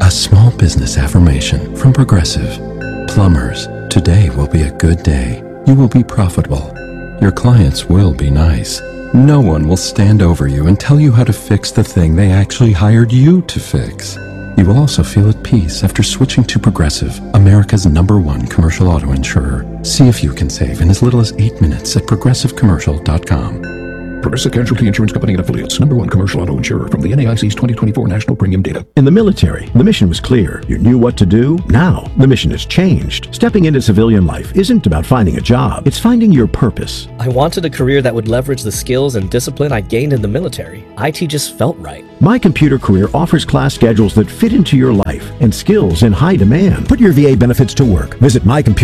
A small business affirmation from Progressive. Plumbers, today will be a good day. You will be profitable. Your clients will be nice. No one will stand over you and tell you how to fix the thing they actually hired you to fix. You will also feel at peace after switching to Progressive, America's #1 commercial auto insurer. See if you can save in as little as 8 minutes at progressivecommercial.com. Progressive Casualty Insurance Company and Affiliates, #1 commercial auto insurer from the NAIC's 2024 National Premium Data. In the military, the mission was clear. You knew what to do. Now, the mission has changed. Stepping into civilian life isn't about finding a job. It's finding your purpose. I wanted a career that would leverage the skills and discipline I gained in the military. IT just felt right. My Computer Career offers class schedules that fit into your life and skills in high demand. Put your VA benefits to work. Visit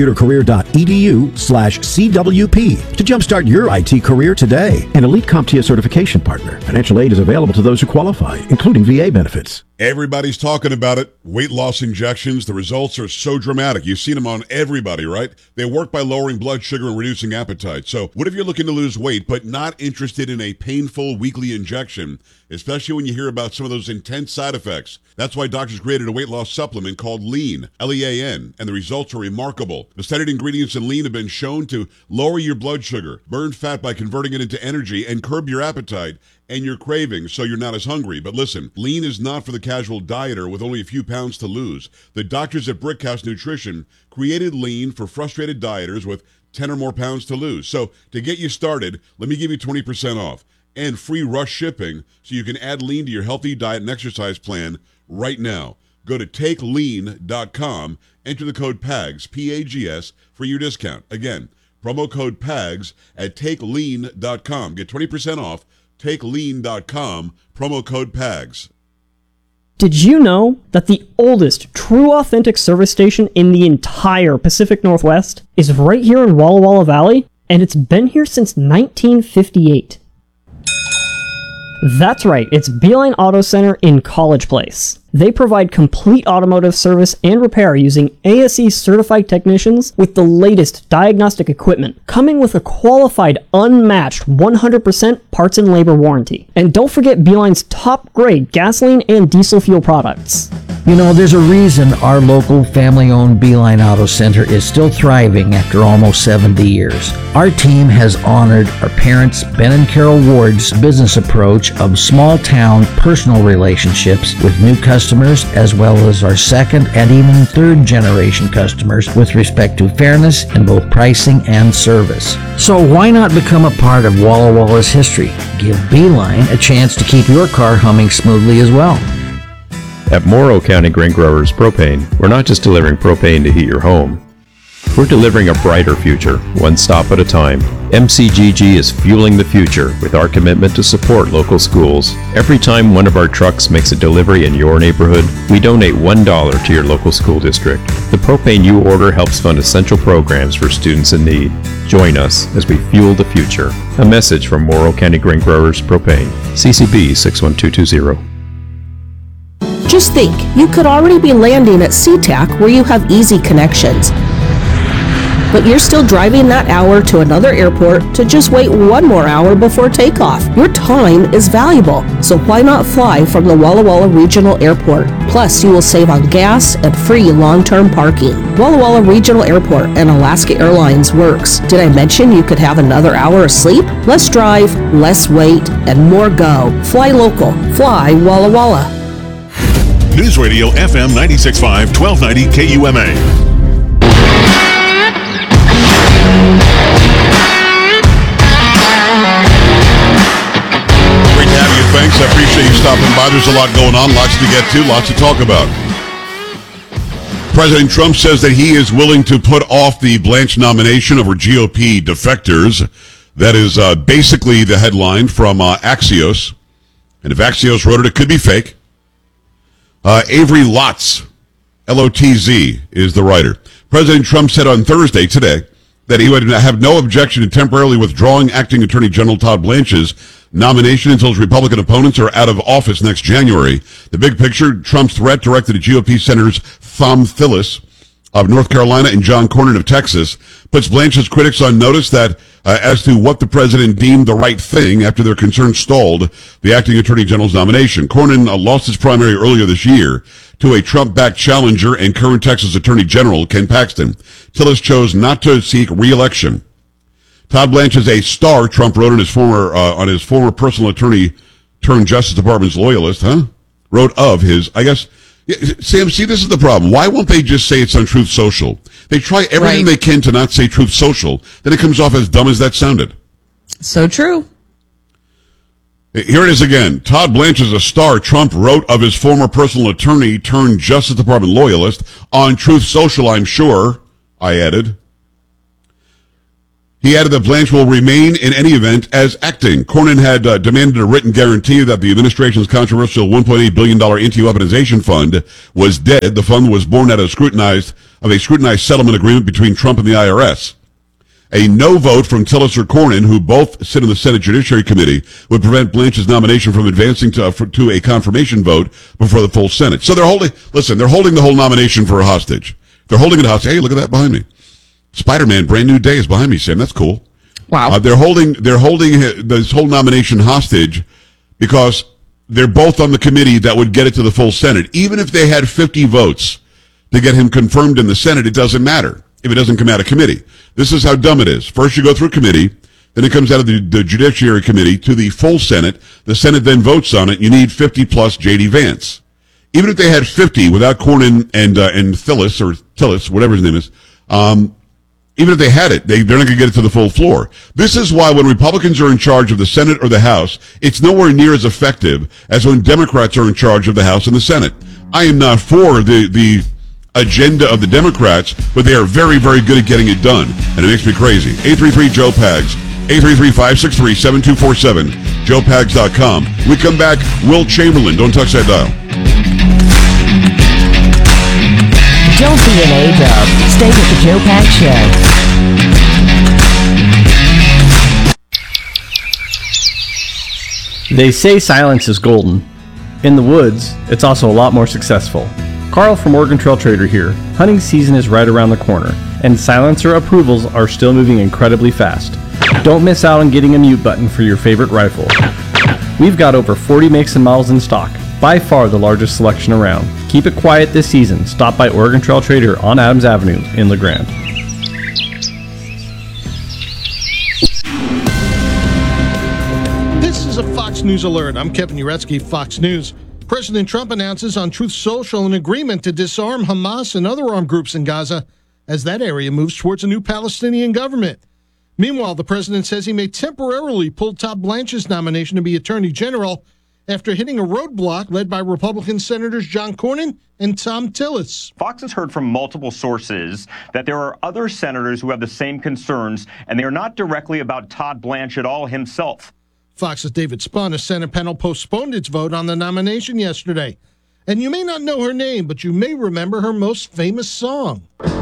mycomputercareer.edu/CWP to jumpstart your IT career today. An elite CompTIA certification partner. Financial aid is available to those who qualify, including VA benefits. Everybody's talking about it. Weight loss injections. The results are so dramatic. You've seen them on everybody, right? They work by lowering blood sugar and reducing appetite. So what if you're looking to lose weight but not interested in a painful weekly injection, especially when you hear about some of those intense side effects? That's why doctors created a weight loss supplement called Lean, L-E-A-N, and the results are remarkable. The studied ingredients in Lean have been shown to lower your blood sugar, burn fat by converting it into energy, and curb your appetite and your cravings so you're not as hungry. But listen, Lean is not for the casual dieter with only a few pounds to lose. The doctors at Brickhouse Nutrition created Lean for frustrated dieters with 10 or more pounds to lose. So to get you started, let me give you 20% off and free rush shipping so you can add Lean to your healthy diet and exercise plan right now. Go to takelean.com, enter the code PAGS, P-A-G-S, for your discount. Again, promo code PAGS at takelean.com. Get 20% off. TakeLean.com, promo code PAGS. Did you know that the oldest true authentic service station in the entire Pacific Northwest is right here in Walla Walla Valley? And it's been here since 1958. That's right, it's Beeline Auto Center in College Place. They provide complete automotive service and repair using ASE certified technicians with the latest diagnostic equipment, coming with a qualified, unmatched 100% parts and labor warranty. And don't forget Beeline's top grade gasoline and diesel fuel products. You know, there's a reason our local family-owned Beeline Auto Center is still thriving after almost 70 years. Our team has honored our parents, Ben and Carol Ward's business approach of small-town personal relationships with new customers, as well as our second and even third generation customers with respect to fairness in both pricing and service. So why not become a part of Walla Walla's history? Give Beeline a chance to keep your car humming smoothly as well. At Morrow County Grain Growers Propane, we're not just delivering propane to heat your home. We're delivering a brighter future, one stop at a time. MCGG is fueling the future with our commitment to support local schools. Every time one of our trucks makes a delivery in your neighborhood, we donate $1 to your local school district. The propane you order helps fund essential programs for students in need. Join us as we fuel the future. A message from Morrow County Grain Growers Propane, CCB 61220. Just think, you could already be landing at SeaTac where you have easy connections. But you're still driving that hour to another airport to just wait one more hour before takeoff. Your time is valuable, so why not fly from the Walla Walla Regional Airport? Plus, you will save on gas and free long-term parking. Walla Walla Regional Airport and Alaska Airlines works. Did I mention you could have another hour of sleep? Less drive, less wait, and more go. Fly local. Fly Walla Walla. News Radio FM 96.5, 1290 KUMA. Great to have you. Thanks. I appreciate you stopping by. There's a lot going on, lots to get to, lots to talk about. President Trump says that he is willing to put off the Blanche nomination over GOP defectors. That is basically the headline from Axios. And if Axios wrote it, it could be fake. Avery Lotz, L-O-T-Z, is the writer. President Trump said on Thursday, today, that he would have no objection to temporarily withdrawing Acting Attorney General Todd Blanche's nomination until his Republican opponents are out of office next January. The big picture, Trump's threat directed at GOP Senators Thom Tillis, of North Carolina and John Cornyn of Texas puts Blanche's critics on notice that as to what the president deemed the right thing after their concerns stalled the acting attorney general's nomination. Cornyn lost his primary earlier this year to a Trump-backed challenger and current Texas Attorney General Ken Paxton. Tillis chose not to seek re-election. Todd Blanche is a star, Trump wrote on his former personal attorney turned Justice Department's loyalist, wrote of his, I guess. Sam, see, this is the problem. Why won't they just say it's on Truth Social? They try everything they can to not say Truth Social. Then it comes off as dumb as that sounded. So true. Here it is again. Todd Blanche is a star, Trump wrote of his former personal attorney turned Justice Department loyalist on Truth Social, I'm sure, I added. He added that Blanche will remain in any event as acting. Cornyn had demanded a written guarantee that the administration's controversial $1.8 billion anti-weaponization fund was dead. The fund was born out of a scrutinized settlement agreement between Trump and the IRS. A no vote from Tillis or Cornyn, who both sit in the Senate Judiciary Committee, would prevent Blanche's nomination from advancing to a confirmation vote before the full Senate. So they're holding the whole nomination for a hostage. They're holding it hostage. Hey, look at that behind me. Spider-Man, Brand New Day is behind me, Sam. That's cool. Wow. They're holding this whole nomination hostage because they're both on the committee that would get it to the full Senate. Even if they had 50 votes to get him confirmed in the Senate, it doesn't matter if it doesn't come out of committee. This is how dumb it is. First you go through committee, then it comes out of the Judiciary Committee to the full Senate. The Senate then votes on it. You need 50 plus J.D. Vance. Even if they had 50 without Cornyn and Tillis, whatever his name is, even if they had it, they're not going to get it to the full floor. This is why when Republicans are in charge of the Senate or the House, it's nowhere near as effective as when Democrats are in charge of the House and the Senate. I am not for the agenda of the Democrats, but they are very, very good at getting it done, and it makes me crazy. 833-JOE-PAGS, 833-563-7247, joepags.com. We come back, Will Chamberlain. Don't touch that dial. Don't be an A-dub. Stay with the Joe Pags Show. They say silence is golden. In the woods, it's also a lot more successful. Carl from Oregon Trail Trader here. Hunting season is right around the corner, and silencer approvals are still moving incredibly fast. Don't miss out on getting a mute button for your favorite rifle. We've got over 40 makes and models in stock, by far the largest selection around. Keep it quiet this season. Stop by Oregon Trail Trader on Adams Avenue in La Grande. This is a Fox News alert. I'm Kevin Uretsky, Fox News. President Trump announces on Truth Social an agreement to disarm Hamas and other armed groups in Gaza as that area moves towards a new Palestinian government. Meanwhile, the president says he may temporarily pull Todd Blanche's nomination to be Attorney General after hitting a roadblock led by Republican Senators John Cornyn and Thom Tillis. Fox has heard from multiple sources that there are other senators who have the same concerns, and they are not directly about Todd Blanche at all himself. Fox's David Spahn, a Senate panel postponed its vote on the nomination yesterday. And you may not know her name, but you may remember her most famous song.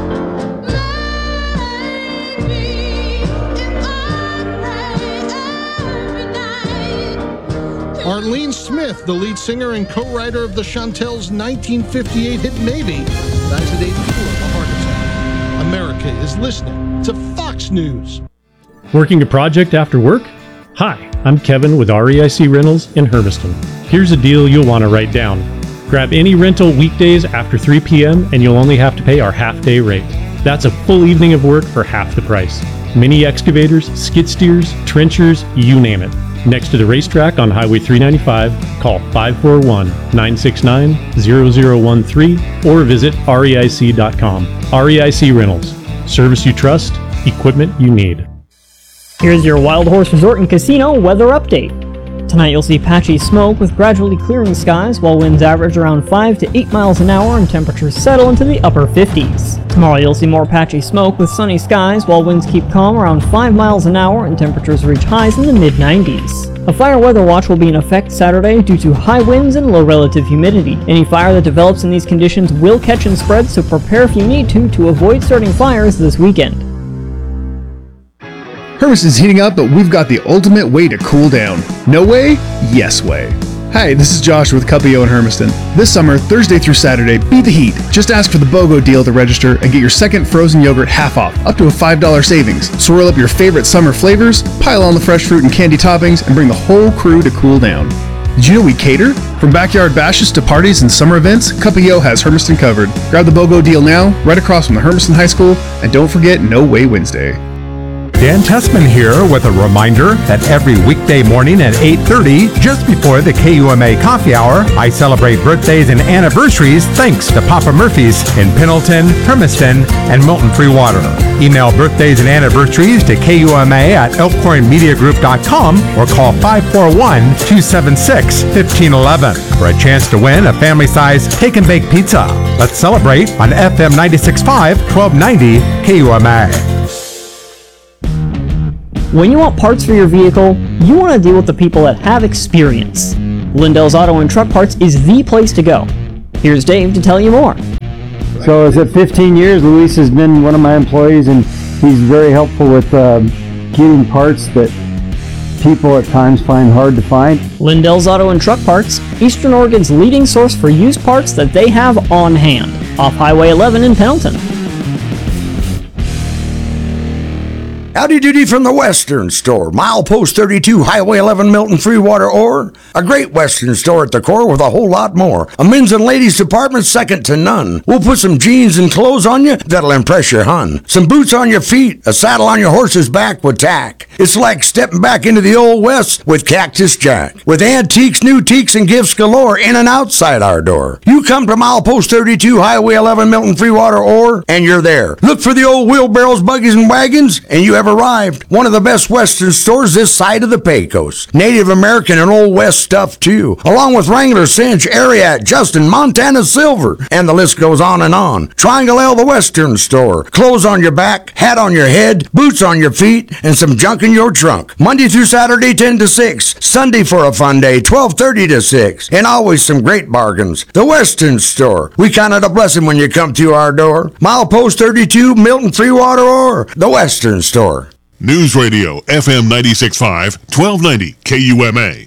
Arlene Smith, the lead singer and co-writer of the Chantel's 1958 hit Maybe, dies at 84 of a heart attack. America is listening to Fox News. Working a project after work? Hi, I'm Kevin with REIC Rentals in Hermiston. Here's a deal you'll want to write down. Grab any rental weekdays after 3 p.m. and you'll only have to pay our half-day rate. That's a full evening of work for half the price. Mini excavators, skid steers, trenchers, you name it. Next to the racetrack on Highway 395, call 541-969-0013 or visit reic.com. REIC Rentals. Service you trust, equipment you need. Here's your Wild Horse Resort and Casino weather update. Tonight you'll see patchy smoke with gradually clearing skies while winds average around 5 to 8 miles an hour and temperatures settle into the upper 50s. Tomorrow you'll see more patchy smoke with sunny skies while winds keep calm around 5 miles an hour and temperatures reach highs in the mid-90s. A fire weather watch will be in effect Saturday due to high winds and low relative humidity. Any fire that develops in these conditions will catch and spread, so prepare if you need to avoid starting fires this weekend. Hermiston's heating up, but we've got the ultimate way to cool down. No way? Yes way. Hi, this is Josh with Cuppio in Hermiston. This summer, Thursday through Saturday, beat the heat. Just ask for the BOGO deal to register and get your second frozen yogurt half off, up to a $5 savings. Swirl up your favorite summer flavors, pile on the fresh fruit and candy toppings, and bring the whole crew to cool down. Did you know we cater? From backyard bashes to parties and summer events, Cuppio has Hermiston covered. Grab the BOGO deal now, right across from the Hermiston High School, and don't forget No Way Wednesday. Dan Tessman here with a reminder that every weekday morning at 8:30, just before the KUMA coffee hour, I celebrate birthdays and anniversaries thanks to Papa Murphy's in Pendleton, Hermiston, and Milton Free Water. Email birthdays and anniversaries to KUMA at elkhornmediagroup.com or call 541-276-1511 for a chance to win a family-size take and bake pizza. Let's celebrate on FM 96.5, 1290 KUMA. When you want parts for your vehicle, you want to deal with the people that have experience. Lindell's Auto and Truck Parts is the place to go. Here's Dave to tell you more. So is it 15 years? Luis has been one of my employees, and he's very helpful with getting parts that people at times find hard to find. Lindell's Auto and Truck Parts, Eastern Oregon's leading source for used parts that they have on hand, off Highway 11 in Pendleton. Howdy doody from the Western Store, milepost 32, Highway 11, Milton Free Water Ore. A great Western store at the core with a whole lot more. A men's and ladies department second to none. We'll put some jeans and clothes on you that'll impress your hun. Some boots on your feet, a saddle on your horse's back with tack. It's like stepping back into the old West with Cactus Jack. With antiques, new teaks, and gifts galore in and outside our door. You come to milepost 32, Highway 11, Milton Free Water Ore, and you're there. Look for the old wheelbarrows, buggies, and wagons, and you have arrived. One of the best Western stores this side of the Pecos. Native American and Old West stuff too, along with Wrangler, Cinch, Ariat, Justin, Montana Silver, and the list goes on and on. Triangle L, the Western Store. Clothes on your back, hat on your head, boots on your feet, and some junk in your trunk. Monday through Saturday, 10 to 6. Sunday for a fun day, 12:30 to 6. And always some great bargains. The Western Store. We count it a blessing when you come through our door. Milepost 32, Milton Free Water Ore. The Western Store. News Radio, FM 96.5, 1290 KUMA.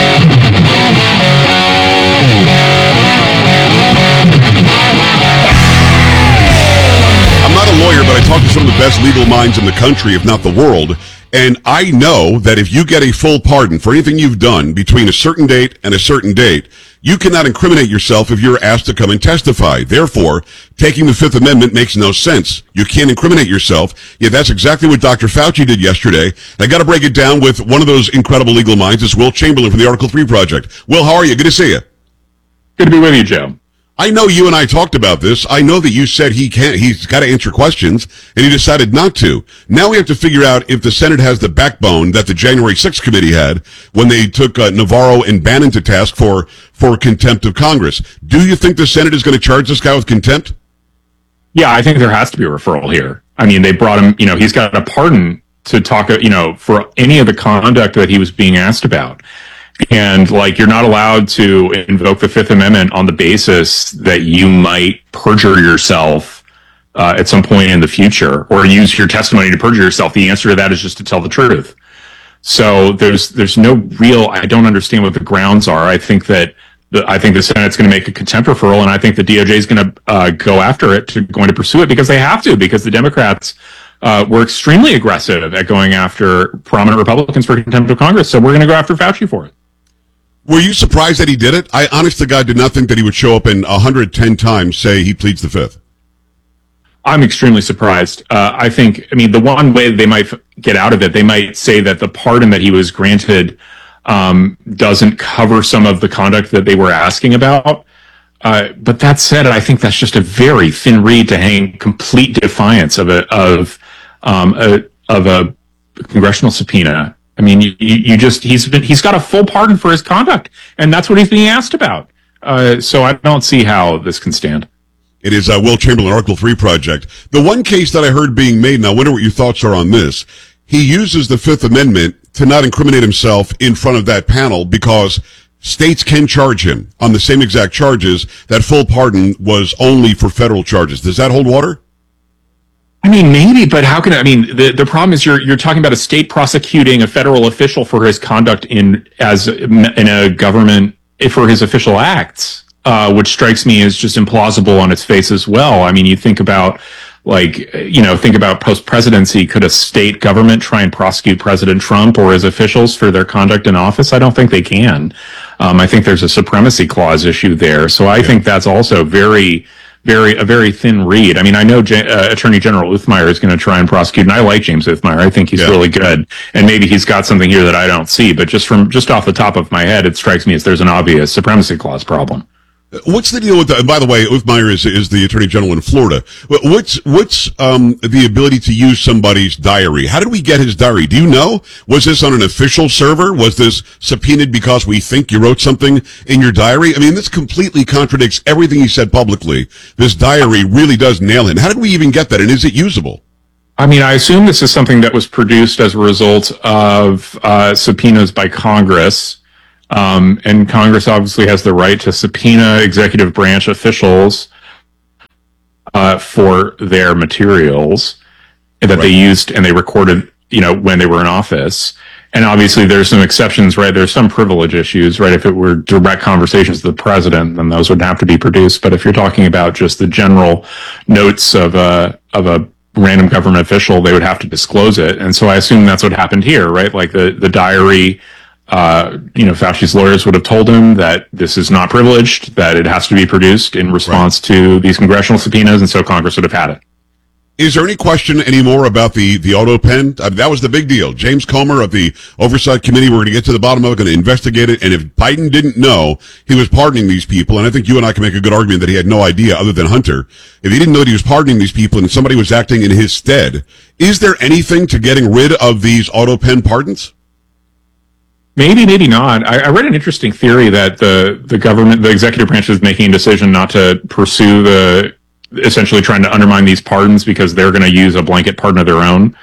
I'm not a lawyer, but I talk to some of the best legal minds in the country, if not the world. And I know that if you get a full pardon for anything you've done between a certain date and a certain date, you cannot incriminate yourself if you're asked to come and testify. Therefore, taking the Fifth Amendment makes no sense. You can't incriminate yourself. Yeah, that's exactly what Dr. Fauci did yesterday. I got to break it down with one of those incredible legal minds. It's Will Chamberlain from the Article 3 Project. Will, how are you? Good to see you. Good to be with you, Joe. I know you and I talked about this. I know that you said he's got to answer questions, and he decided not to. Now we have to figure out if the Senate has the backbone that the January 6th committee had when they took Navarro and Bannon to task for contempt of Congress. Do you think the Senate is going to charge this guy with contempt? Yeah, I think there has to be a referral here. I mean, they brought him, he's got a pardon to talk, for any of the conduct that he was being asked about. And you're not allowed to invoke the Fifth Amendment on the basis that you might perjure yourself at some point in the future, or use your testimony to perjure yourself. The answer to that is just to tell the truth. So there's no real. I don't understand what the grounds are. I think the Senate's going to make a contempt referral, and I think the DOJ is going to go after it, going to pursue it because they have to, because the Democrats were extremely aggressive at going after prominent Republicans for contempt of Congress. So we're going to go after Fauci for it. Were you surprised that he did it? I, honest to God, did not think that he would show up and 110 times say he pleads the Fifth. I'm extremely surprised. I think, the one way they might get out of it, they might say that the pardon that he was granted doesn't cover some of the conduct that they were asking about. But that said, I think that's just a very thin reed to hang complete defiance of a congressional subpoena. He's got a full pardon for his conduct, and that's what he's being asked about. So I don't see how this can stand. It is Will Chamberlain, Article 3 Project. The one case that I heard being made, and I wonder what your thoughts are on this, he uses the Fifth Amendment to not incriminate himself in front of that panel because states can charge him on the same exact charges. That full pardon was only for federal charges. Does that hold water? Maybe, but how can the problem is you're talking about a state prosecuting a federal official for his conduct in a government for his official acts, which strikes me as just implausible on its face as well. I mean, you think about post-presidency, could a state government try and prosecute President Trump or his officials for their conduct in office? I don't think they can. I think there's a supremacy clause issue there. So I think that's also a very thin reed. I mean, I know Attorney General Uthmeier is going to try and prosecute, and I like James Uthmeier. I think he's really good, and maybe he's got something here that I don't see. But just off the top of my head, it strikes me as there's an obvious supremacy clause problem. What's the deal with by the way, Uthmeier is the Attorney General in Florida. What's the ability to use somebody's diary? How did we get his diary? Do you know? Was this on an official server? Was this subpoenaed because we think you wrote something in your diary? I mean, this completely contradicts everything he said publicly. This diary really does nail him. How did we even get that, and is it usable? I mean, I assume this is something that was produced as a result of subpoenas by Congress. And Congress obviously has the right to subpoena executive branch officials for their materials that they used and they recorded, when they were in office. And obviously there's some exceptions, right? There's some privilege issues, right? If it were direct conversations with the president, then those would have to be produced. But if you're talking about just the general notes of a random government official, they would have to disclose it. And so I assume that's what happened here, right? Like the diary, Fauci's lawyers would have told him that this is not privileged, that it has to be produced in response to these congressional subpoenas, and so Congress would have had it. Is there any question anymore about the auto pen? That was the big deal. James Comer of the Oversight Committee, we're going to get to the bottom of it, going to investigate it, and if Biden didn't know he was pardoning these people, and I think you and I can make a good argument that he had no idea other than Hunter, if he didn't know that he was pardoning these people and somebody was acting in his stead, is there anything to getting rid of these auto pen pardons? Maybe, maybe not. I read an interesting theory that the government, the executive branch is making a decision not to pursue essentially trying to undermine these pardons because they're going to use a blanket pardon of their own,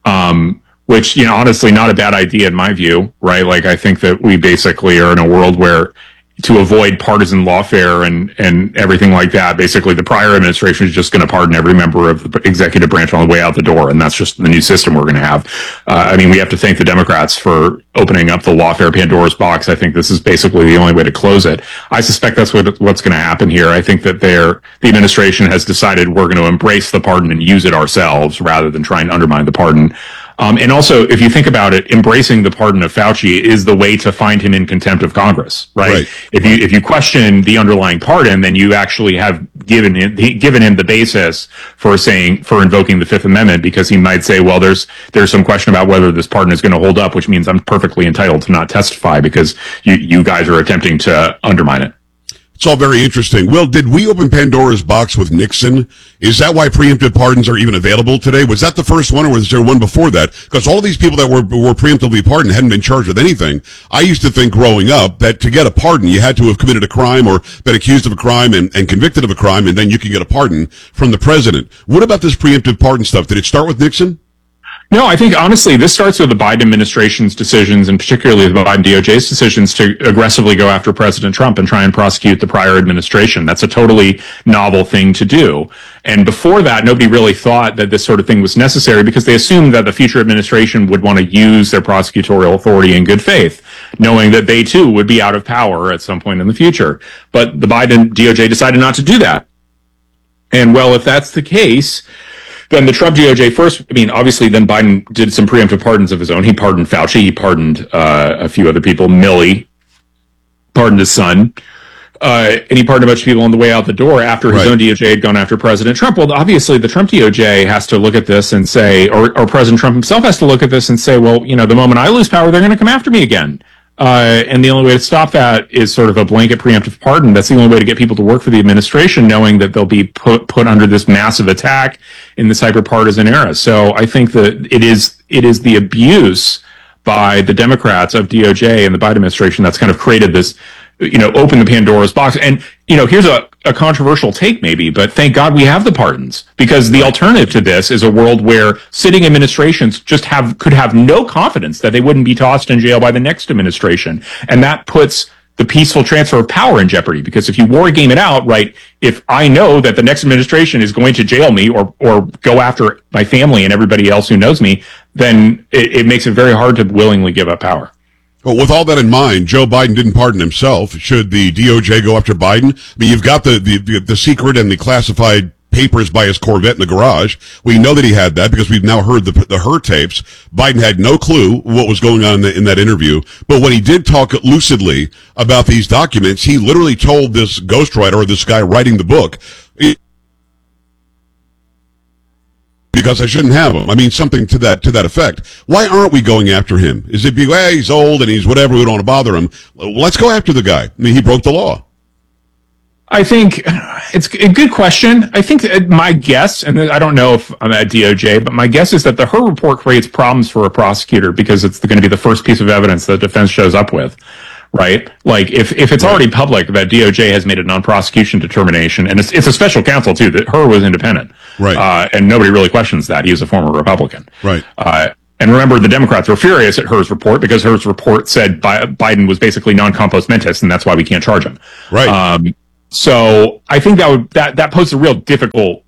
which, honestly, not a bad idea in my view, right? Like, I think that we basically are in a world where to avoid partisan lawfare and everything like that, basically the prior administration is just going to pardon every member of the executive branch on the way out the door, and that's just the new system we're going to have. We have to thank the Democrats for opening up the lawfare Pandora's box. I think this is basically the only way to close it. I suspect that's what's going to happen here. I think that the administration has decided we're going to embrace the pardon and use it ourselves rather than try and undermine the pardon. And also, if you think about it, embracing the pardon of Fauci is the way to find him in contempt of Congress, right? If you question the underlying pardon, then you actually have given him the basis for invoking the Fifth Amendment, because he might say, well, there's some question about whether this pardon is going to hold up, which means I'm perfectly entitled to not testify because you guys are attempting to undermine it. It's all very interesting. Will, did we open Pandora's box with Nixon? Is that why preemptive pardons are even available today? Was that the first one, or was there one before that? Because all of these people that were preemptively pardoned hadn't been charged with anything. I used to think growing up that to get a pardon, you had to have committed a crime or been accused of a crime and convicted of a crime, and then you could get a pardon from the president. What about this preemptive pardon stuff? Did it start with Nixon? No, I think, honestly, this starts with the Biden administration's decisions, and particularly the Biden DOJ's decisions to aggressively go after President Trump and try and prosecute the prior administration. That's a totally novel thing to do. And before that, nobody really thought that this sort of thing was necessary because they assumed that the future administration would want to use their prosecutorial authority in good faith, knowing that they, too, would be out of power at some point in the future. But the Biden DOJ decided not to do that. And, well, if that's the case, then the Trump DOJ first, obviously then Biden did some preemptive pardons of his own. He pardoned Fauci. He pardoned a few other people. Milley pardoned his son. And he pardoned a bunch of people on the way out the door after his own DOJ had gone after President Trump. Well, obviously the Trump DOJ has to look at this and say, or President Trump himself has to look at this and say, well, the moment I lose power, they're going to come after me again. And the only way to stop that is sort of a blanket preemptive pardon. That's the only way to get people to work for the administration, knowing that they'll be put under this massive attack in this hyper-partisan era. So I think that it is the abuse by the Democrats of DOJ and the Biden administration that's kind of created this, open the Pandora's box. And, here's a controversial take maybe, but thank God we have the pardons, because the alternative to this is a world where sitting administrations could have no confidence that they wouldn't be tossed in jail by the next administration. And that puts the peaceful transfer of power in jeopardy, because if you war game it out, right, if I know that the next administration is going to jail me or go after my family and everybody else who knows me, then it makes it very hard to willingly give up power. But with all that in mind, Joe Biden didn't pardon himself. Should the DOJ go after Biden? I mean, you've got the secret and the classified papers by his Corvette in the garage. We know that he had that because we've now heard the Her tapes. Biden had no clue what was going on in that interview. But when he did talk lucidly about these documents, he literally told this ghostwriter, or this guy writing the book, because I shouldn't have him. I mean, something to that effect. Why aren't we going after him? Is it because he's old and he's whatever, we don't want to bother him? Let's go after the guy. I mean, he broke the law. I think it's a good question. I think my guess, and I don't know if I'm at DOJ, but my guess is that the Her report creates problems for a prosecutor because it's going to be the first piece of evidence that the defense shows up with, right? Like if it's already public that DOJ has made a non-prosecution determination, and it's a special counsel too, that Her was independent, right? And nobody really questions that. He was a former Republican, right? And remember, the Democrats were furious at Her's report because Her's report said Biden was basically non-compos mentis, and that's why we can't charge him, right? So I think that poses a real difficult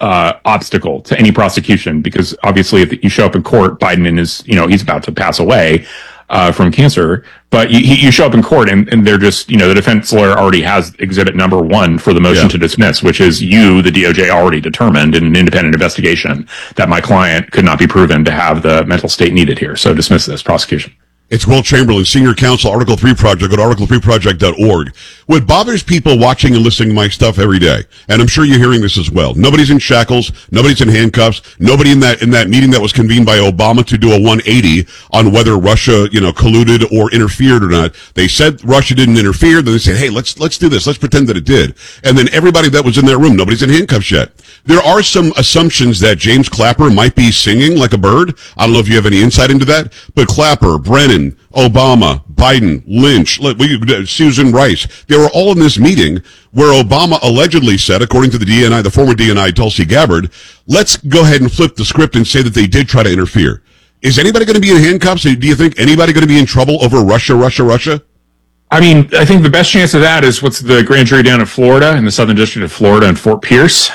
obstacle to any prosecution, because obviously if you show up in court, Biden is, he's about to pass away from cancer, but you show up in court and they're just, the defense lawyer already has exhibit number 1 for the motion to dismiss, which is the DOJ already determined in an independent investigation that my client could not be proven to have the mental state needed here. So dismiss this prosecution. It's Will Chamberlain, Senior Counsel, Article 3 Project. Go to article3project.org. What bothers people watching and listening to my stuff every day, and I'm sure you're hearing this as well, nobody's in shackles, nobody's in handcuffs, nobody in that meeting that was convened by Obama to do a 180 on whether Russia, colluded or interfered or not. They said Russia didn't interfere, then they said, hey, let's do this, let's pretend that it did. And then everybody that was in that room, nobody's in handcuffs yet. There are some assumptions that James Clapper might be singing like a bird. I don't know if you have any insight into that, but Clapper, Brennan, Obama, Biden, Lynch, Susan Rice, they were all in this meeting where Obama allegedly said, according to the former DNI Tulsi Gabbard, let's go ahead and flip the script and say that they did try to interfere. Is anybody going to be in handcuffs? Do you think anybody going to be in trouble over Russia? I mean, I think the best chance of that is what's the grand jury down in Florida, in the Southern District of Florida in Fort Pierce,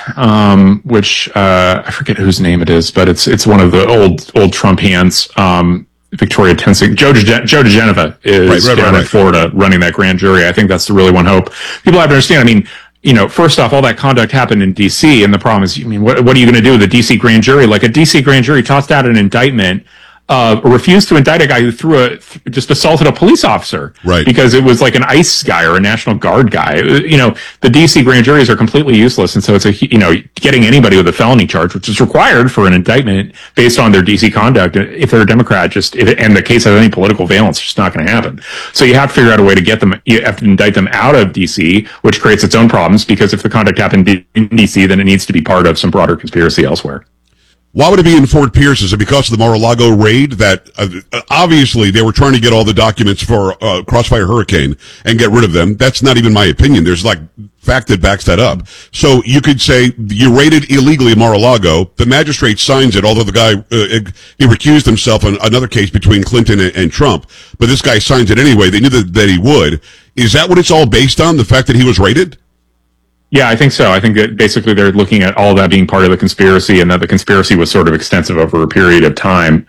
which I forget whose name it is, but it's one of the old Trump hands. Victoria Tensing, Joe DeGeneva is down in Florida running that grand jury. I think that's the really one hope. People have to understand, I mean, first off, all that conduct happened in D.C., and the problem is, what are you going to do with a D.C. grand jury? Like, a D.C. grand jury tossed out an indictment, refused to indict a guy who just assaulted a police officer. Right. Because it was like an ICE guy or a National Guard guy. The D.C. grand juries are completely useless, and so it's getting anybody with a felony charge, which is required for an indictment based on their D.C. conduct. If they're a Democrat, and the case has any political valence, it's just not going to happen. So you have to figure out a way to get them. You have to indict them out of D.C., which creates its own problems, because if the conduct happened in D.C., then it needs to be part of some broader conspiracy elsewhere. Why would it be in Fort Pierce? Is it because of the Mar-a-Lago raid that obviously they were trying to get all the documents for Crossfire Hurricane and get rid of them? That's not even my opinion. There's fact that backs that up. So you could say you raided illegally in Mar-a-Lago. The magistrate signs it, although the guy, he recused himself on another case between Clinton and Trump. But this guy signs it anyway. They knew that he would. Is that what it's all based on, the fact that he was raided? Yeah, I think so. I think that basically they're looking at all that being part of the conspiracy, and that the conspiracy was sort of extensive over a period of time.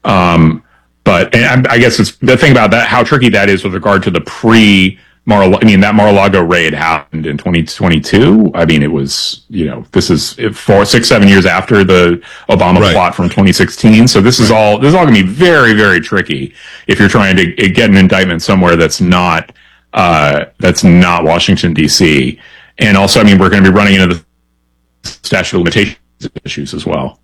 But I guess it's the thing about that, how tricky that is with regard to the that Mar-a-Lago raid happened in 2022. I mean, it was, this is 6-7 years after the Obama plot from 2016. So this is all going to be very, very tricky if you're trying to get an indictment somewhere that's not Washington, D.C. And also, we're going to be running into the statute of limitations issues as well.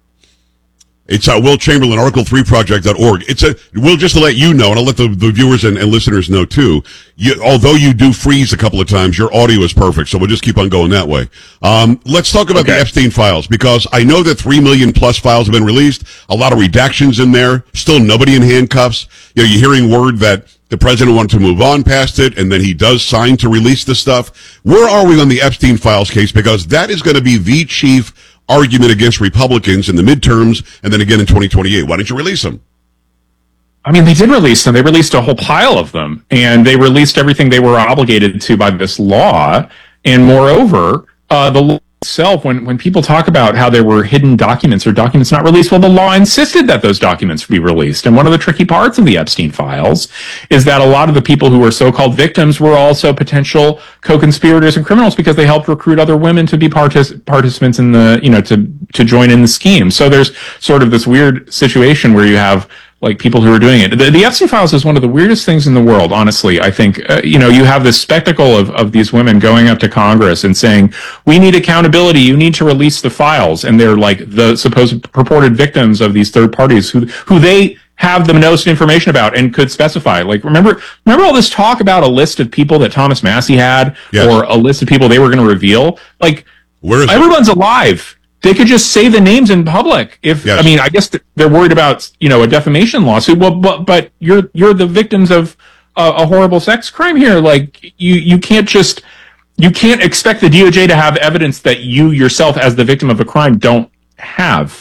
It's Will Chamberlain, article3project.org. Will, just to let you know, and I'll let the viewers and listeners know too, although you do freeze a couple of times, your audio is perfect, so we'll just keep on going that way. Let's talk about the Epstein files, because I know that 3 million plus files have been released, a lot of redactions in there, still nobody in handcuffs. You're hearing word that the president wanted to move on past it, and then he does sign to release the stuff. Where are we on the Epstein files case? Because that is going to be the chief argument against Republicans in the midterms, and then again in 2028. Why don't you release them? They did release them. They released a whole pile of them, and they released everything they were obligated to by this law. And moreover, the law itself, when people talk about how there were hidden documents or documents not released, well, the law insisted that those documents be released. And one of the tricky parts of the Epstein files is that a lot of the people who were so-called victims were also potential co-conspirators and criminals because they helped recruit other women to be participants in the, to join in the scheme. So there's sort of this weird situation where you have like people who are doing it. The Epstein files is one of the weirdest things in the world, honestly. I think, you have this spectacle of these women going up to Congress and saying, we need accountability, you need to release the files. And they're like the supposed purported victims of these third parties who they have the most information about and could specify. Like, remember all this talk about a list of people that Thomas Massey had, or a list of people they were going to reveal? Like, everyone's alive. They could just say the names in public. I mean, I guess they're worried about, a defamation lawsuit. Well, but you're the victims of a horrible sex crime here. Like, you can't expect the DOJ to have evidence that you yourself, as the victim of a crime, don't have.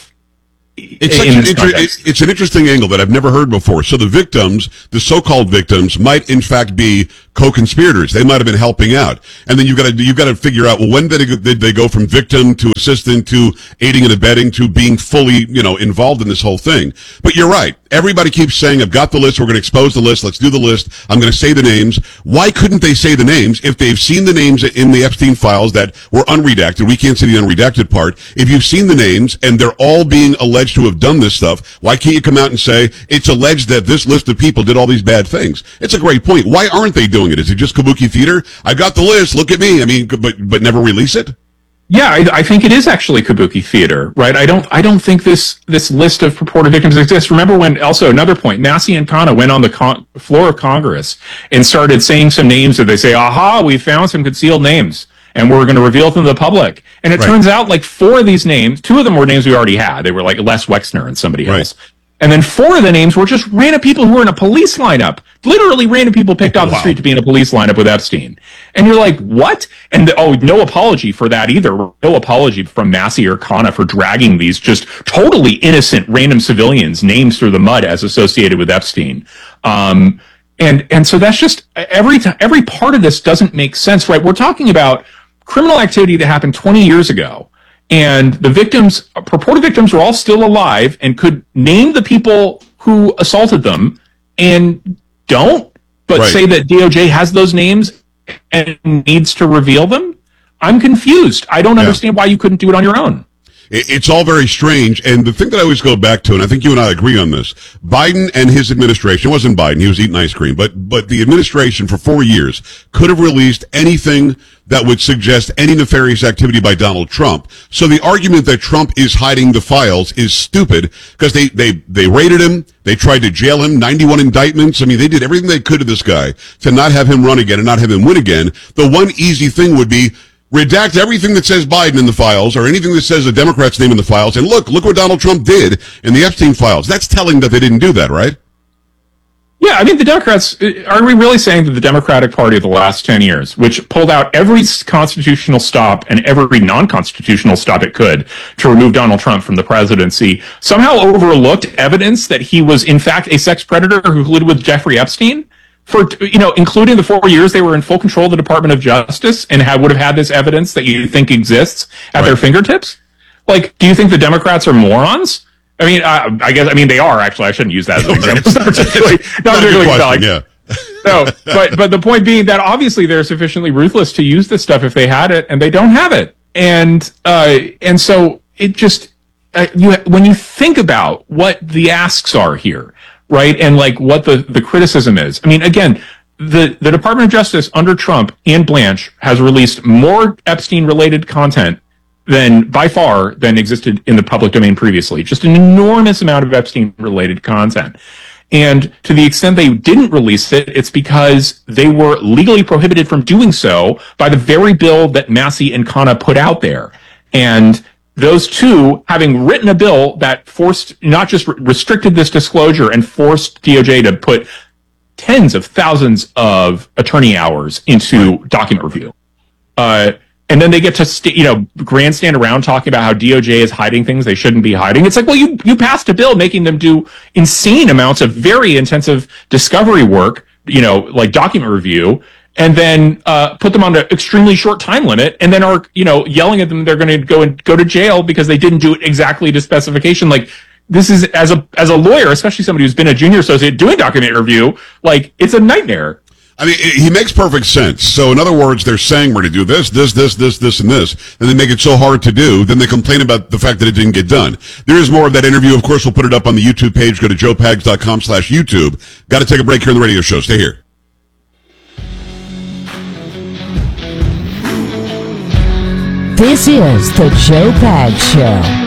It's an interesting angle that I've never heard before. So the so-called victims, might in fact be co-conspirators. They might have been helping out, and then you've got to figure out, well, when did they go from victim to assistant to aiding and abetting to being fully involved in this whole thing? But you're right. Everybody keeps saying, I've got the list. We're going to expose the list. Let's do the list. I'm going to say the names. Why couldn't they say the names if they've seen the names in the Epstein files that were unredacted? We can't see the unredacted part. If you've seen the names and they're all being alleged to have done this stuff, why can't you come out and say it's alleged that this list of people did all these bad things? It's a great point. Why aren't they doing it? Is it just kabuki theater? I got the list. Look at me. I mean, but never release it? Yeah, I think it is actually kabuki theater, right? I don't think this list of purported victims exists. Remember when, also another point, Massey and Khanna went on the floor of Congress and started saying some names that they say, aha, we found some concealed names and we're going to reveal them to the public. And it turns out like 4 of these names, 2 of them were names we already had. They were like Les Wexner and somebody else. And then 4 of the names were just random people who were in a police lineup. Literally random people picked off the street to be in a police lineup with Epstein. And you're like, what? And no apology for that either. No apology from Massey or Khanna for dragging these just totally innocent random civilians' names through the mud as associated with Epstein. And so that's just every part of this doesn't make sense, right? We're talking about criminal activity that happened 20 years ago. And the victims, purported victims, were all still alive and could name the people who assaulted them and don't, but say that DOJ has those names and needs to reveal them. I'm confused. I don't understand why you couldn't do it on your own. It's all very strange. And the thing that I always go back to, and I think you and I agree on this, Biden and his administration, it wasn't Biden, he was eating ice cream, but the administration for 4 years could have released anything that would suggest any nefarious activity by Donald Trump. So the argument that Trump is hiding the files is stupid because they raided him. They tried to jail him, 91 indictments. I mean, they did everything they could to this guy to not have him run again and not have him win again. The one easy thing would be redact everything that says Biden in the files or anything that says a Democrat's name in the files. And look what Donald Trump did in the Epstein files. That's telling that they didn't do that, right? Yeah, I mean, the Democrats, are we really saying that the Democratic Party of the last 10 years, which pulled out every constitutional stop and every non-constitutional stop it could to remove Donald Trump from the presidency, somehow overlooked evidence that he was, in fact, a sex predator who colluded with Jeffrey Epstein? For, including the 4 years they were in full control of the Department of Justice and would have had this evidence that you think exists at their fingertips? Like, do you think the Democrats are morons? I mean, I guess they are, actually. I shouldn't use that as an example. It's not particularly valid. Yeah. No, but the point being that obviously they're sufficiently ruthless to use this stuff if they had it, and they don't have it. And so it just, when you think about what the asks are here, right, and like what the criticism is, I mean, again, the Department of Justice under Trump and Blanche has released more Epstein-related content by far than existed in the public domain previously. Just an enormous amount of Epstein-related content. And to the extent they didn't release it, it's because they were legally prohibited from doing so by the very bill that Massey and Khanna put out there. And those two, having written a bill that not just restricted this disclosure and forced DOJ to put tens of thousands of attorney hours into document review. And then they get to, grandstand around talking about how DOJ is hiding things they shouldn't be hiding. It's like, well, you passed a bill making them do insane amounts of very intensive discovery work, like document review, and then put them on an extremely short time limit, and then are yelling at them they're going to go to jail because they didn't do it exactly to specification. Like, this is, as a lawyer, especially somebody who's been a junior associate doing document review, like, it's a nightmare. I mean, he makes perfect sense. So, in other words, they're saying we're going to do this, and this, and they make it so hard to do, then they complain about the fact that it didn't get done. There is more of that interview. Of course, we'll put it up on the YouTube page. Go to joepags.com/YouTube. Got to take a break here on the radio show. Stay here. This is the Joe Pags Show.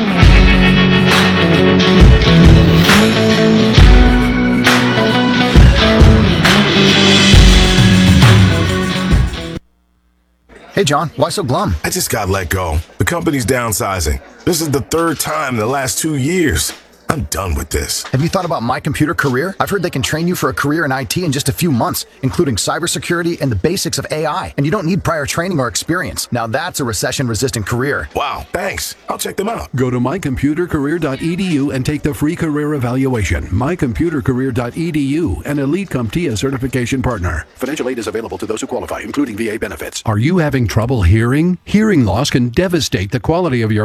Hey, John, why so glum? I just got let go. The company's downsizing. This is the third time in the last 2 years. I'm done with this. Have you thought about My Computer Career? I've heard they can train you for a career in IT in just a few months, including cybersecurity and the basics of AI. And you don't need prior training or experience. Now that's a recession-resistant career. Wow, thanks. I'll check them out. Go to mycomputercareer.edu and take the free career evaluation. Mycomputercareer.edu, an Elite CompTIA certification partner. Financial aid is available to those who qualify, including VA benefits. Are you having trouble hearing? Hearing loss can devastate the quality of your